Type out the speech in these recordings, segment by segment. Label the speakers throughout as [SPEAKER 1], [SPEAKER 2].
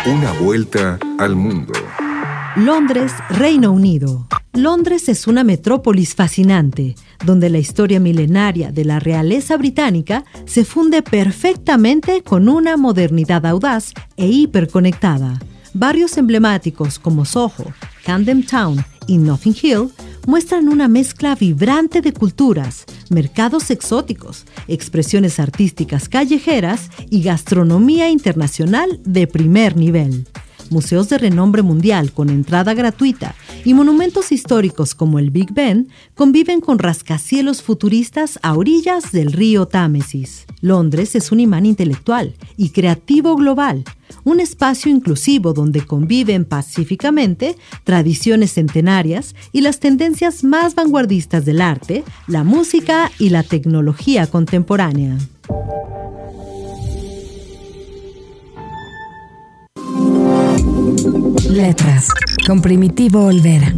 [SPEAKER 1] Una vuelta al mundo.
[SPEAKER 2] Londres, Reino Unido. Londres es una metrópolis fascinante, donde la historia milenaria de la realeza británica se funde perfectamente con una modernidad audaz e hiperconectada. Barrios emblemáticos como Soho, Camden Town y Notting Hill muestran una mezcla vibrante de culturas, mercados exóticos, expresiones artísticas callejeras y gastronomía internacional de primer nivel. Museos de renombre mundial con entrada gratuita y monumentos históricos como el Big Ben conviven con rascacielos futuristas a orillas del río Támesis. Londres es un imán intelectual y creativo global, un espacio inclusivo donde conviven pacíficamente tradiciones centenarias y las tendencias más vanguardistas del arte, la música y la tecnología contemporánea.
[SPEAKER 3] Letras, con Primitivo Olvera.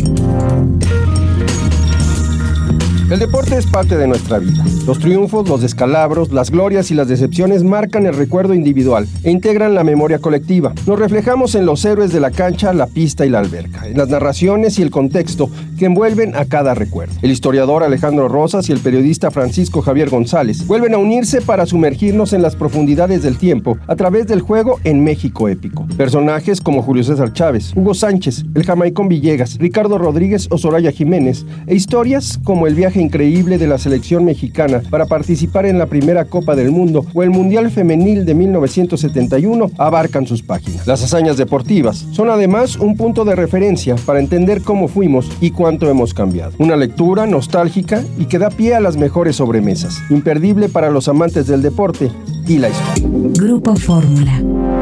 [SPEAKER 4] El deporte es parte de nuestra vida. Los triunfos, los descalabros, las glorias y las decepciones marcan el recuerdo individual e integran la memoria colectiva. Nos reflejamos en los héroes de la cancha, la pista y la alberca, en las narraciones y el contexto que envuelven a cada recuerdo. El historiador Alejandro Rosas y el periodista Francisco Javier González vuelven a unirse para sumergirnos en las profundidades del tiempo a través del juego en México épico. Personajes como Julio César Chávez, Hugo Sánchez, el Jamaicón Villegas, Ricardo Rodríguez o Soraya Jiménez, e historias como el viaje increíble de la selección mexicana para participar en la primera Copa del Mundo o el Mundial Femenil de 1971 abarcan sus páginas. Las hazañas deportivas son además un punto de referencia para entender cómo fuimos y cuánto hemos cambiado. Una lectura nostálgica y que da pie a las mejores sobremesas, imperdible para los amantes del deporte y la historia.
[SPEAKER 3] Grupo Fórmula.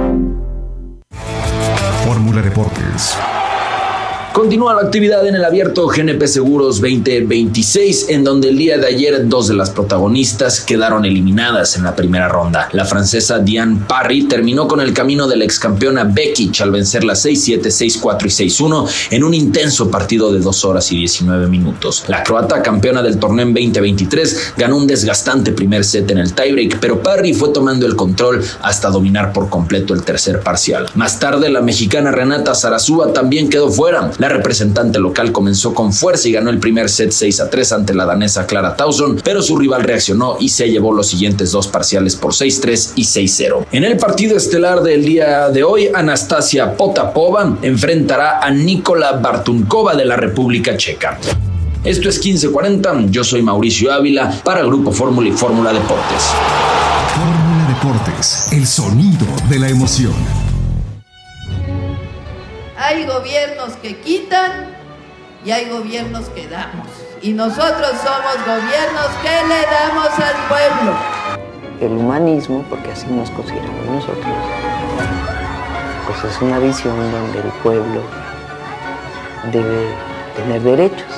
[SPEAKER 1] Fórmula Deportes.
[SPEAKER 5] Continúa la actividad en el abierto GNP Seguros 2026, en donde el día de ayer dos de las protagonistas quedaron eliminadas en la primera ronda. La francesa Diane Parry terminó con el camino de la excampeona Bekic al vencerla 6-7, 6-4 y 6-1 en un intenso partido de 2 horas y 19 minutos. La croata, campeona del torneo en 2023, ganó un desgastante primer set en el tiebreak, pero Parry fue tomando el control hasta dominar por completo el tercer parcial. Más tarde, la mexicana Renata Zarazúa también quedó fuera. La representante local comenzó con fuerza y ganó el primer set 6-3 ante la danesa Clara Tauson, pero su rival reaccionó y se llevó los siguientes dos parciales por 6-3 y 6-0. En el partido estelar del día de hoy, Anastasia Potapova enfrentará a Nikola Bartunkova de la República Checa. Esto es 1540, yo soy Mauricio Ávila para Grupo Fórmula y Fórmula Deportes.
[SPEAKER 1] Fórmula Deportes, el sonido de la emoción.
[SPEAKER 6] Hay gobiernos que quitan y hay gobiernos que damos. Y nosotros somos gobiernos que le damos al pueblo.
[SPEAKER 7] El humanismo, porque así nos consideramos nosotros, pues es una visión donde el pueblo debe tener derechos.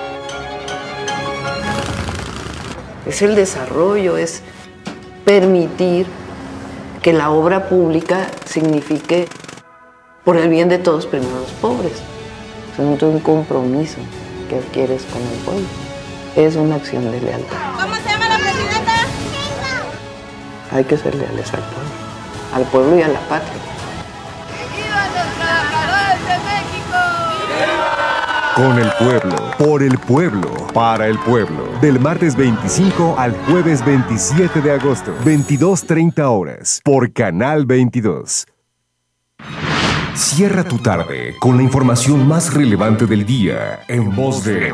[SPEAKER 7] Es el desarrollo, es permitir que la obra pública signifique por el bien de todos, primero los pobres. Es un compromiso que adquieres con el pueblo. Es una acción de lealtad.
[SPEAKER 8] ¿Cómo se llama la presidenta?
[SPEAKER 7] Hay que ser leales al pueblo y a la patria.
[SPEAKER 6] ¡Viva los trabajadores de México!
[SPEAKER 1] Con el pueblo, por el pueblo, para el pueblo. Del martes 25 al jueves 27 de agosto, 22:30 horas, por Canal 22. Cierra tu tarde con la información más relevante del día en voz de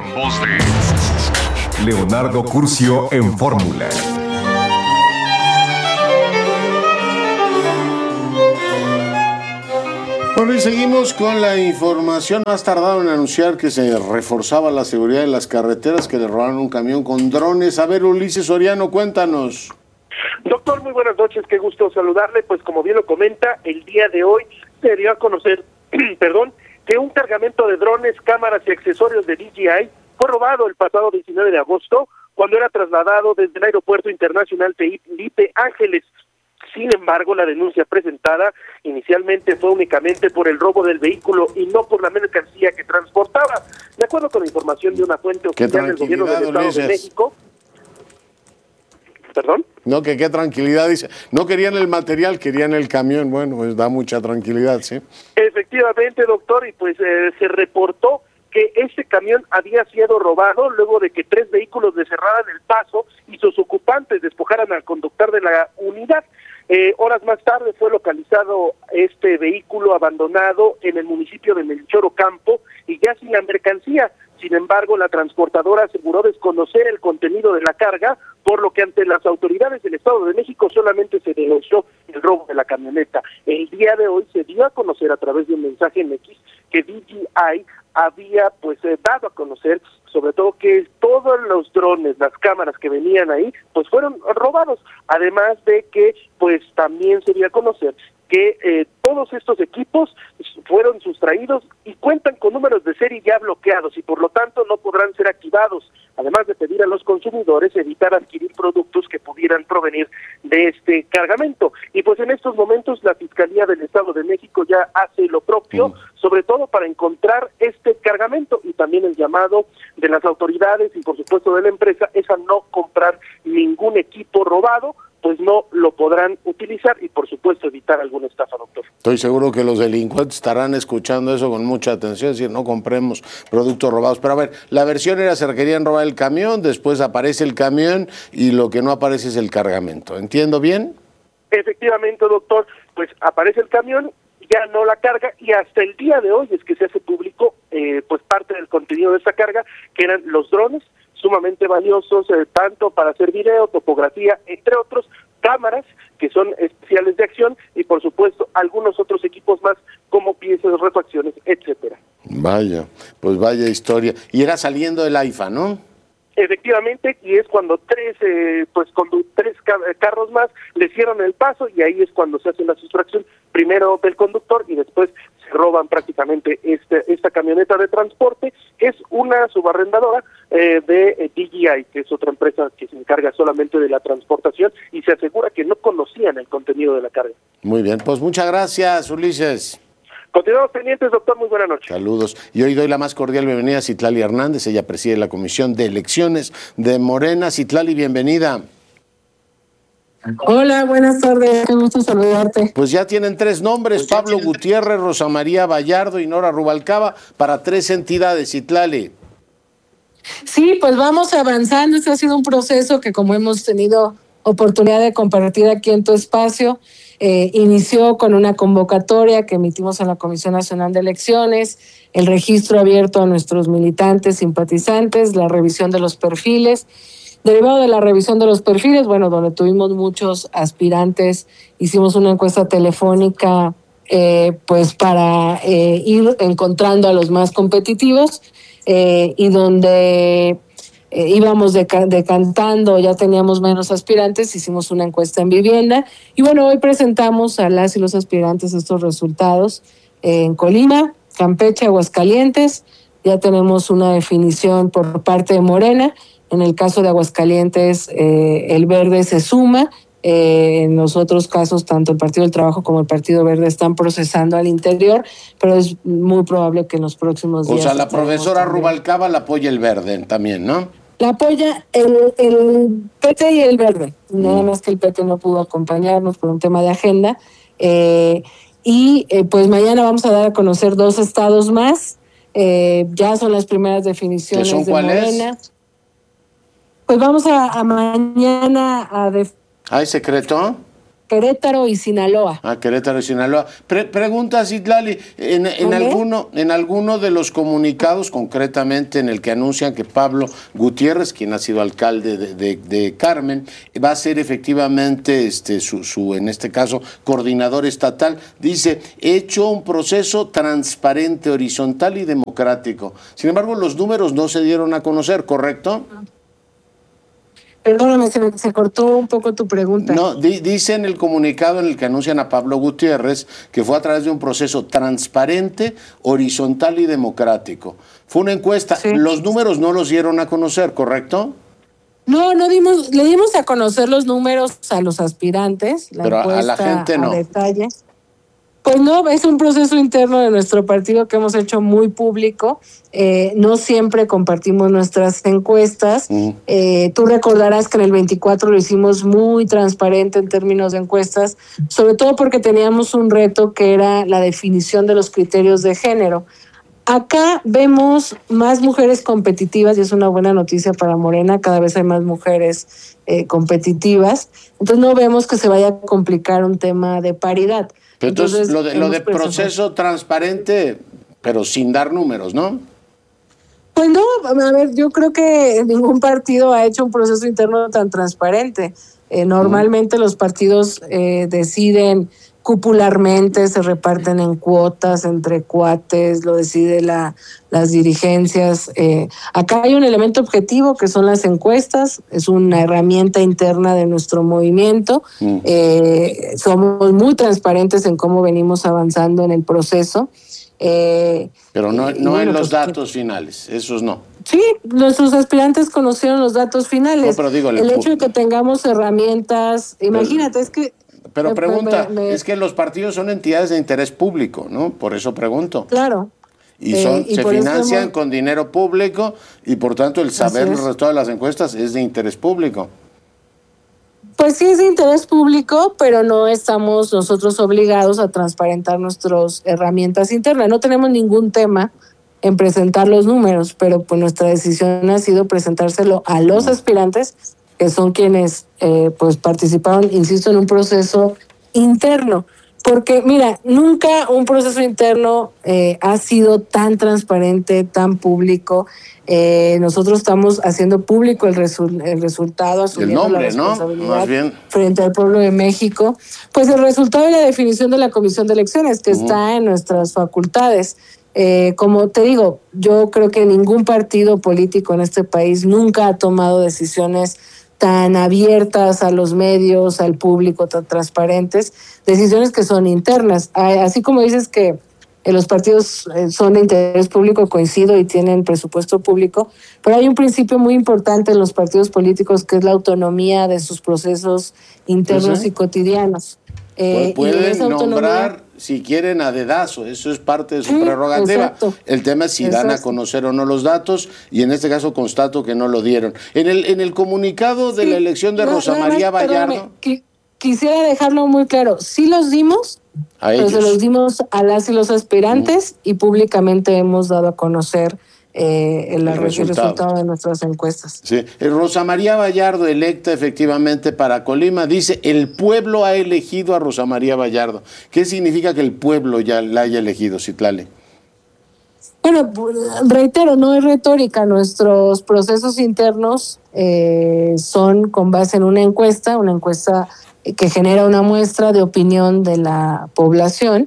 [SPEAKER 1] Leonardo Curcio en Fórmula.
[SPEAKER 9] Bueno, y seguimos con la información. Más tardaron en anunciar que se reforzaba la seguridad de las carreteras, que le robaron un camión con drones. A ver, Ulises Soriano, cuéntanos.
[SPEAKER 10] Doctor, muy buenas noches, qué gusto saludarle. Pues como bien lo comenta, el día de hoy se dio a conocer, que un cargamento de drones, cámaras y accesorios de DJI fue robado el pasado 19 de agosto, cuando era trasladado desde el Aeropuerto Internacional Felipe Ángeles. Sin embargo, la denuncia presentada inicialmente fue únicamente por el robo del vehículo y no por la mercancía que transportaba. De acuerdo con la información de una fuente oficial del gobierno del Estado de México, ¿Perdón?
[SPEAKER 9] No, que qué tranquilidad, dice. No querían el material, querían el camión. Bueno, pues da mucha tranquilidad, ¿sí?
[SPEAKER 10] Efectivamente, doctor, y pues se reportó que este camión había sido robado luego de que 3 vehículos le cerraran el paso y sus ocupantes despojaran al conductor de la unidad. Horas más tarde fue localizado este vehículo abandonado en el municipio de Melchor Ocampo y ya sin la mercancía. Sin embargo, la transportadora aseguró desconocer el contenido de la carga, por lo que ante las autoridades del Estado de México solamente se denunció el robo de la camioneta. El día de hoy se dio a conocer a través de un mensaje en X que DJI había dado a conocer sobre todo que todos los drones, las cámaras que venían ahí, pues fueron robados, además de que pues también se dio a conocer que todos estos equipos fueron sustraídos y cuentan con números de serie ya bloqueados y por lo tanto no podrán ser activados, además de pedir a los consumidores evitar adquirir productos que pudieran provenir de este cargamento. Y pues en estos momentos la Fiscalía del Estado de México ya hace lo propio, sobre todo para encontrar este cargamento, y también el llamado de las autoridades y por supuesto de la empresa es a no comprar ningún equipo robado, pues no lo podrán utilizar y por supuesto evitar alguna estafa, doctor.
[SPEAKER 9] Estoy seguro que los delincuentes estarán escuchando eso con mucha atención, es decir, no compremos productos robados. Pero a ver, la versión era se querían robar el camión, después aparece el camión y lo que no aparece es el cargamento. ¿Entiendo bien?
[SPEAKER 10] Efectivamente, doctor, pues aparece el camión, ya no la carga, y hasta el día de hoy es que se hace público pues parte del contenido de esta carga, que eran los drones, sumamente valiosos, tanto para hacer video, topografía, entre otros, cámaras que son especiales de acción y por supuesto algunos otros equipos más como piezas, refacciones, etcétera.
[SPEAKER 9] Vaya, pues vaya historia. Y era saliendo del AIFA, ¿no?
[SPEAKER 10] Efectivamente, y es cuando tres carros más le cierran el paso y ahí es cuando se hace la sustracción, primero del conductor y después se roban prácticamente esta camioneta de transporte, que es una subarrendadora de DJI, que es otra empresa que se encarga solamente de la transportación y se asegura que no conocían el contenido de la carga.
[SPEAKER 9] Muy bien, pues muchas gracias, Ulises.
[SPEAKER 10] Continuamos pendientes, doctor, muy buena noche.
[SPEAKER 9] Saludos. Y hoy doy la más cordial bienvenida a Citlali Hernández, ella preside la Comisión de Elecciones de Morena. Citlali, bienvenida.
[SPEAKER 8] Hola, buenas tardes, qué gusto saludarte.
[SPEAKER 9] Pues ya tienen 3 nombres, Pablo Gutiérrez, Rosa María Vallardo y Nora Rubalcaba, para 3 entidades, Citlali.
[SPEAKER 8] Sí, pues vamos avanzando, este ha sido un proceso que como hemos tenido oportunidad de compartir aquí en tu espacio, inició con una convocatoria que emitimos en la Comisión Nacional de Elecciones, el registro abierto a nuestros militantes, simpatizantes, la revisión de los perfiles. Derivado de la revisión de los perfiles, bueno, donde tuvimos muchos aspirantes, hicimos una encuesta telefónica pues para ir encontrando a los más competitivos y donde íbamos decantando, ya teníamos menos aspirantes, hicimos una encuesta en vivienda y bueno, hoy presentamos a las y los aspirantes estos resultados en Colima, Campeche, Aguascalientes. Ya tenemos una definición por parte de Morena. En el caso de Aguascalientes, el Verde se suma. En los otros casos, tanto el Partido del Trabajo como el Partido Verde están procesando al interior, pero es muy probable que en los próximos días...
[SPEAKER 9] O sea, la profesora Rubalcaba la apoya el Verde también, ¿no?
[SPEAKER 8] La apoya el PT y el Verde, nada más que el PT no pudo acompañarnos por un tema de agenda. Pues mañana vamos a dar a conocer 2 estados más. Ya son las primeras definiciones de Morena. Pues vamos a mañana a...
[SPEAKER 9] ¿Hay secreto?
[SPEAKER 8] Querétaro y Sinaloa.
[SPEAKER 9] Querétaro y Sinaloa. Pregunta, Citlali, en alguno de los comunicados, concretamente en el que anuncian que Pablo Gutiérrez, quien ha sido alcalde de Carmen, va a ser efectivamente su en este caso, coordinador estatal, dice, hecho un proceso transparente, horizontal y democrático. Sin embargo, los números no se dieron a conocer, ¿correcto?
[SPEAKER 8] Perdóname, se cortó un poco tu pregunta.
[SPEAKER 9] No, dice en el comunicado en el que anuncian a Pablo Gutiérrez que fue a través de un proceso transparente, horizontal y democrático. Fue una encuesta, sí. Los números no los dieron a conocer, ¿correcto?
[SPEAKER 8] No le dimos a conocer los números a los aspirantes,
[SPEAKER 9] pero a la gente no.
[SPEAKER 8] A detalle. Pues no, es un proceso interno de nuestro partido que hemos hecho muy público. No siempre compartimos nuestras encuestas. Tú recordarás que en el 24 lo hicimos muy transparente en términos de encuestas, sobre todo porque teníamos un reto que era la definición de los criterios de género. Acá vemos más mujeres competitivas y es una buena noticia para Morena. Cada vez hay más mujeres competitivas. Entonces no vemos que se vaya a complicar un tema de paridad.
[SPEAKER 9] Pero entonces lo de proceso transparente, pero sin dar números, ¿no?
[SPEAKER 8] Pues no, a ver, yo creo que ningún partido ha hecho un proceso interno tan transparente. Normalmente los partidos deciden cupularmente, se reparten en cuotas entre cuates, lo decide las dirigencias. Acá hay un elemento objetivo que son las encuestas, es una herramienta interna de nuestro movimiento. Somos muy transparentes en cómo venimos avanzando en el proceso.
[SPEAKER 9] Pero no bueno, en los datos finales, esos no.
[SPEAKER 8] Sí, nuestros aspirantes conocieron los datos finales.
[SPEAKER 9] No, pero digo,
[SPEAKER 8] el hecho de que tengamos herramientas, imagínate, es que...
[SPEAKER 9] Pero pregunta, es que los partidos son entidades de interés público, ¿no? Por eso pregunto.
[SPEAKER 8] Claro.
[SPEAKER 9] Y se financian con dinero público y por tanto el saber el resultado de las encuestas es de interés público.
[SPEAKER 8] Pues sí es de interés público, pero no estamos nosotros obligados a transparentar nuestras herramientas internas. No tenemos ningún tema en presentar los números, pero pues nuestra decisión ha sido presentárselo a los aspirantes, que son quienes pues participaron, insisto, en un proceso interno. Porque, mira, nunca un proceso interno ha sido tan transparente, tan público. Nosotros estamos haciendo público el resultado, asumiendo
[SPEAKER 9] el nombre,
[SPEAKER 8] la responsabilidad,
[SPEAKER 9] ¿no? Más bien.
[SPEAKER 8] Frente al pueblo de México. Pues el resultado y la definición de la Comisión de Elecciones, que está en nuestras facultades. Como te digo, yo creo que ningún partido político en este país nunca ha tomado decisiones tan abiertas a los medios, al público, tan transparentes, decisiones que son internas. Así como dices que los partidos son de interés público, coincido, y tienen presupuesto público, pero hay un principio muy importante en los partidos políticos que es la autonomía de sus procesos internos y cotidianos.
[SPEAKER 9] Pueden nombrar, si quieren, a dedazo, eso es parte de su prerrogativa. Exacto. El tema es si dan a conocer o no los datos, y en este caso constato que no lo dieron. En el comunicado de la elección de Rosa María Vallardo...
[SPEAKER 8] Quisiera dejarlo muy claro, sí los dimos, pero se los dimos a las y los aspirantes y públicamente hemos dado a conocer el resultado de nuestras encuestas.
[SPEAKER 9] Sí. Rosa María Vallardo, electa efectivamente para Colima, dice: el pueblo ha elegido a Rosa María Vallardo. ¿Qué significa que el pueblo ya la haya elegido, Citlali?
[SPEAKER 8] Bueno, reitero, no es retórica. Nuestros procesos internos son con base en una encuesta que genera una muestra de opinión de la población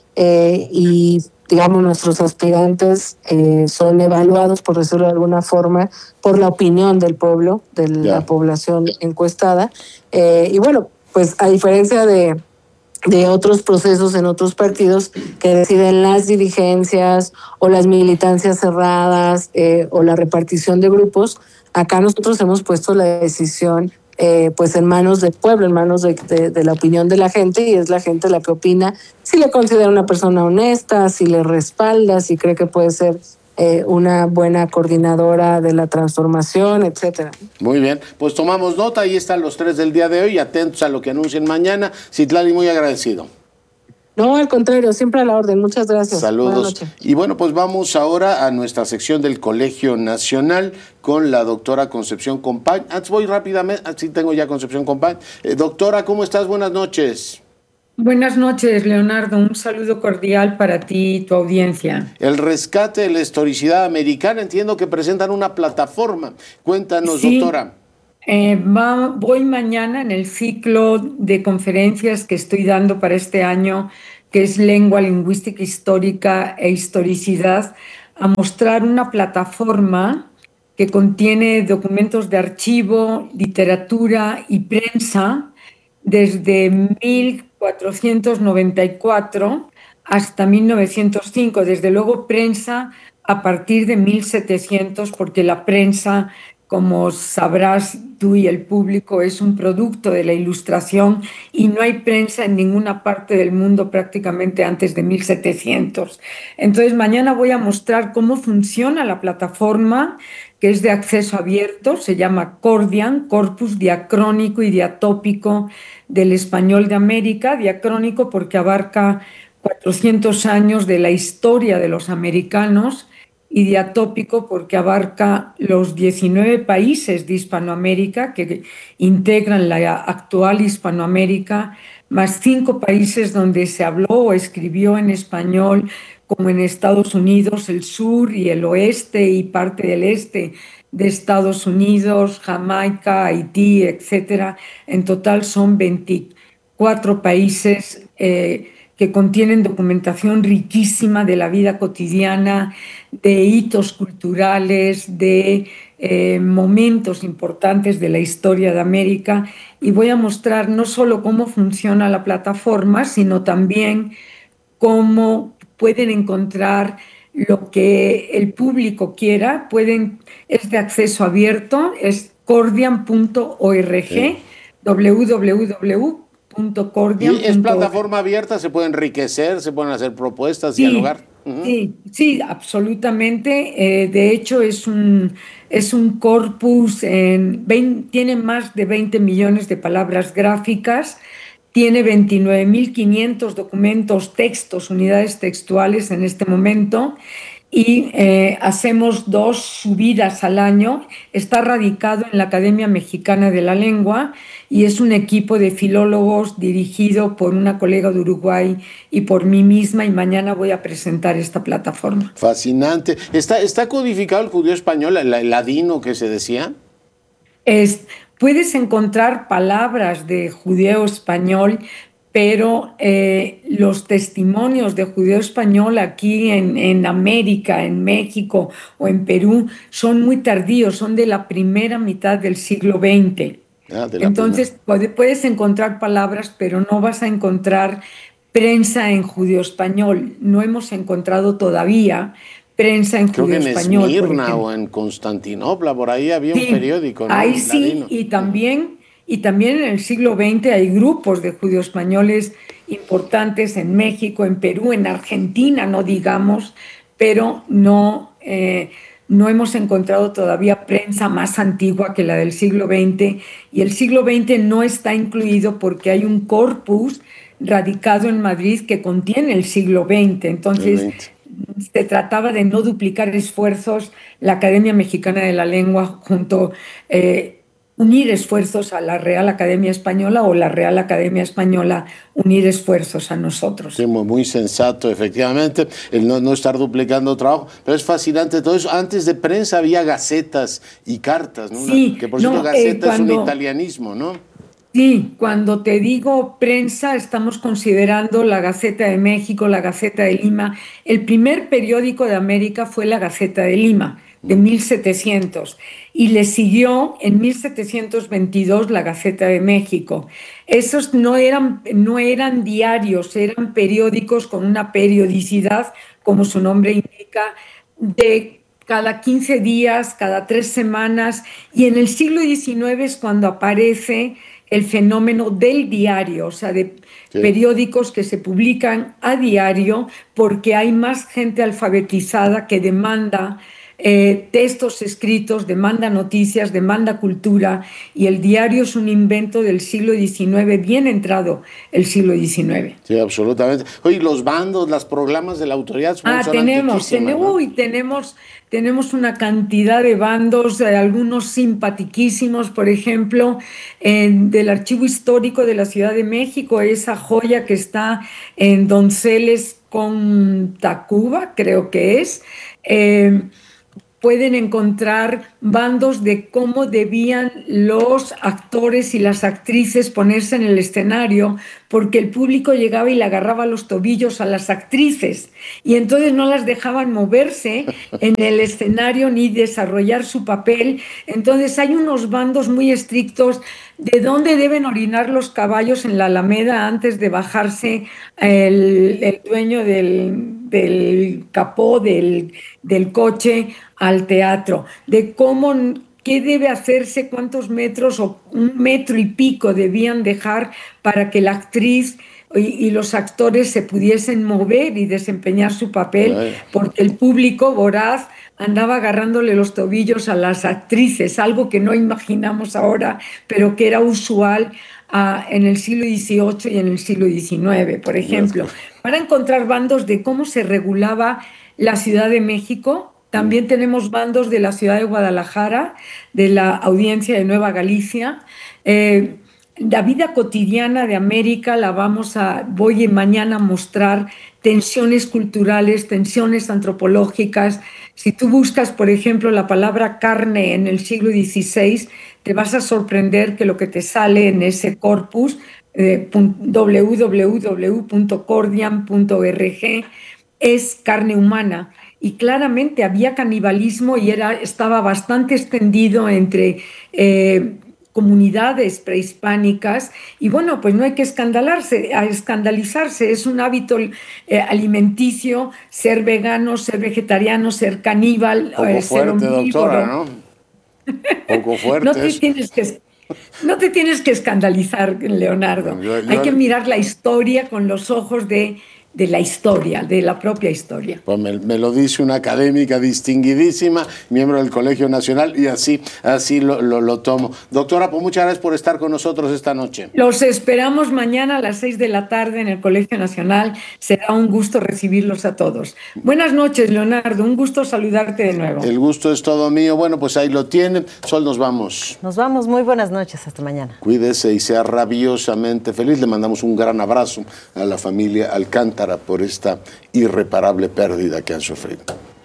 [SPEAKER 8] y digamos, nuestros aspirantes son evaluados, por decirlo de alguna forma, por la opinión del pueblo, de la población encuestada. Y bueno, pues a diferencia de otros procesos en otros partidos que deciden las dirigencias o las militancias cerradas o la repartición de grupos, acá nosotros hemos puesto la decisión pues en manos del pueblo, en manos de la opinión de la gente, y es la gente la que opina si le considera una persona honesta, si le respalda, si cree que puede ser una buena coordinadora de la transformación, etcétera.
[SPEAKER 9] Muy bien, pues tomamos nota, ahí están los tres del día de hoy, atentos a lo que anuncien mañana. Citlali, muy agradecido.
[SPEAKER 8] No, al contrario, siempre a la orden. Muchas gracias.
[SPEAKER 9] Saludos. Y bueno, pues vamos ahora a nuestra sección del Colegio Nacional con la doctora Concepción Compañ. Antes voy rápidamente, sí tengo ya Concepción Compañ. Doctora, ¿cómo estás? Buenas noches.
[SPEAKER 11] Buenas noches, Leonardo. Un saludo cordial para ti y tu audiencia.
[SPEAKER 9] El rescate de la historicidad americana, entiendo que presentan una plataforma. Cuéntanos, sí, doctora.
[SPEAKER 11] Voy mañana en el ciclo de conferencias que estoy dando para este año, que es Lengua Lingüística Histórica e Historicidad, a mostrar una plataforma que contiene documentos de archivo, literatura y prensa desde 1494 hasta 1905, desde luego prensa a partir de 1700, porque la prensa como sabrás tú y el público, es un producto de la Ilustración y no hay prensa en ninguna parte del mundo prácticamente antes de 1700. Entonces, mañana voy a mostrar cómo funciona la plataforma, que es de acceso abierto, se llama Cordian, Corpus Diacrónico y Diatópico del Español de América, diacrónico porque abarca 400 años de la historia de los americanos, y diatópico porque abarca los 19 países de Hispanoamérica que integran la actual Hispanoamérica, más 5 países donde se habló o escribió en español, como en Estados Unidos, el sur y el oeste y parte del este de Estados Unidos, Jamaica, Haití, etcétera. En total son 24 países que contienen documentación riquísima de la vida cotidiana, de hitos culturales, de momentos importantes de la historia de América. Y voy a mostrar no solo cómo funciona la plataforma, sino también cómo pueden encontrar lo que el público quiera. Es de acceso abierto, es cordian.org, sí. www.cordian.org.
[SPEAKER 9] ¿Y es plataforma abierta? ¿Se puede enriquecer? ¿Se pueden hacer propuestas,
[SPEAKER 11] sí,
[SPEAKER 9] dialogar?
[SPEAKER 11] Sí, absolutamente. De hecho, es un corpus, tiene más de 20 millones de palabras gráficas, tiene 29.500 documentos, textos, unidades textuales en este momento, y hacemos 2 subidas al año. Está radicado en la Academia Mexicana de la Lengua y es un equipo de filólogos dirigido por una colega de Uruguay y por mí misma, y mañana voy a presentar esta plataforma.
[SPEAKER 9] Fascinante. ¿Está codificado el judío español, el ladino que se decía?
[SPEAKER 11] Puedes encontrar palabras de judeo español, pero los testimonios de judeo español aquí en América, en México o en Perú son muy tardíos, son de la primera mitad del siglo XX. Entonces puedes encontrar palabras, pero no vas a encontrar prensa en judeo español. No hemos encontrado todavía prensa en judeo español.
[SPEAKER 9] Creo que en Esmirna o en Constantinopla, por ahí había un periódico, ¿no?
[SPEAKER 11] Ahí sí, y también en el siglo XX hay grupos de judíos españoles importantes en México, en Perú, en Argentina, no digamos, pero no hemos encontrado todavía prensa más antigua que la del siglo XX, y el siglo XX no está incluido porque hay un corpus radicado en Madrid que contiene el siglo XX. Entonces, se trataba de no duplicar esfuerzos, la Academia Mexicana de la Lengua unir esfuerzos a la Real Academia Española, o la Real Academia Española unir esfuerzos a nosotros.
[SPEAKER 9] Sí, muy sensato, efectivamente, el no estar duplicando trabajo, pero es fascinante todo eso. Antes de prensa había gacetas y cartas, ¿no?
[SPEAKER 11] Sí,
[SPEAKER 9] que por cierto, gaceta es un italianismo, ¿no?
[SPEAKER 11] Sí, cuando te digo prensa, estamos considerando la Gaceta de México, la Gaceta de Lima. El primer periódico de América fue la Gaceta de Lima, de 1700, y le siguió en 1722 la Gaceta de México. Esos no eran diarios, eran periódicos con una periodicidad, como su nombre indica, de cada 15 días, cada 3 semanas, y en el siglo XIX es cuando aparece el fenómeno del diario, o sea, de periódicos que se publican a diario, porque hay más gente alfabetizada que demanda textos escritos, demanda noticias, demanda cultura, y el diario es un invento del siglo XIX, bien entrado el siglo XIX.
[SPEAKER 9] Sí, absolutamente. Oye, los bandos, las proclamas de la autoridad son
[SPEAKER 11] tenemos una cantidad de bandos, algunos simpaticísimos, por ejemplo, del Archivo Histórico de la Ciudad de México, esa joya que está en Donceles con Tacuba, creo que es. Pueden encontrar bandos de cómo debían los actores y las actrices ponerse en el escenario, porque el público llegaba y le agarraba los tobillos a las actrices y entonces no las dejaban moverse en el escenario ni desarrollar su papel. Entonces hay unos bandos muy estrictos de dónde deben orinar los caballos en la Alameda antes de bajarse el dueño del capó del coche al teatro, de cómo qué debe hacerse, cuántos metros o 1,5 metros debían dejar para que la actriz y los actores se pudiesen mover y desempeñar su papel, porque el público voraz andaba agarrándole los tobillos a las actrices, algo que no imaginamos ahora, pero que era usual en el siglo XVIII y en el siglo XIX, por ejemplo. Van a encontrar bandos de cómo se regulaba la Ciudad de México. También tenemos bandos de la ciudad de Guadalajara, de la Audiencia de Nueva Galicia. La vida cotidiana de América voy mañana a mostrar tensiones culturales, tensiones antropológicas. Si tú buscas, por ejemplo, la palabra carne en el siglo XVI, te vas a sorprender que lo que te sale en ese corpus, www.cordian.org, es carne humana. Y claramente había canibalismo y estaba bastante extendido entre comunidades prehispánicas, y bueno, pues no hay que escandalizarse, es un hábito alimenticio, ser vegano, ser vegetariano, ser caníbal,
[SPEAKER 9] poco
[SPEAKER 11] ser
[SPEAKER 9] fuerte, doctora, ¿no? Poco fuerte.
[SPEAKER 11] No te tienes que escandalizar, Leonardo. Hay que mirar la historia con los ojos de la historia, de la propia historia.
[SPEAKER 9] Pues me lo dice una académica distinguidísima, miembro del Colegio Nacional, y así lo tomo. Doctora, pues muchas gracias por estar con nosotros esta noche.
[SPEAKER 11] Los esperamos mañana a las 6 de la tarde en el Colegio Nacional. Será un gusto recibirlos a todos. Buenas noches, Leonardo. Un gusto saludarte de nuevo.
[SPEAKER 9] El gusto es todo mío. Bueno, pues ahí lo tienen. Sol, nos vamos.
[SPEAKER 12] Nos vamos. Muy buenas noches. Hasta mañana.
[SPEAKER 9] Cuídese y sea rabiosamente feliz. Le mandamos un gran abrazo a la familia Alcántara por esta irreparable pérdida que han sufrido.